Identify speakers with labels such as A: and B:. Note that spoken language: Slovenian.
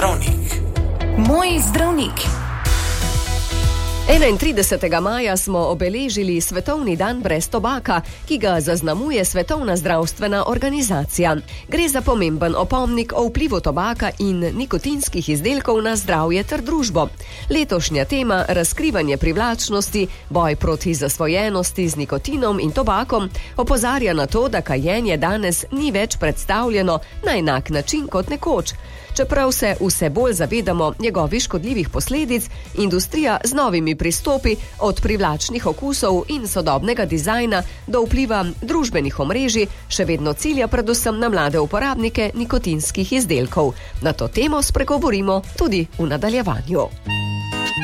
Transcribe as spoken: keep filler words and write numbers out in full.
A: zdravnik.
B: Moj zdravnik.
C: enaintridesetega maja smo obeležili Svetovni dan brez tobaka, ki ga zaznamuje Svetovna zdravstvena organizacija. Gre za pomemben opomnik o vplivu tobaka in nikotinskih izdelkov na zdravje ter družbo. Letošnja tema, razkrivanje privlačnosti, boj proti zasvojenosti z nikotinom in tobakom, opozarja na to, da kajenje danes ni več predstavljeno na enak način kot nekoč. Čeprav se vse bolj zavedamo njegovih škodljivih posledic, industrija z novimi pristopi od privlačnih okusov in sodobnega dizajna do vpliva družbenih omrežij še vedno cilja predvsem na mlade uporabnike nikotinskih izdelkov. Na to temo spregovorimo tudi v nadaljevanju.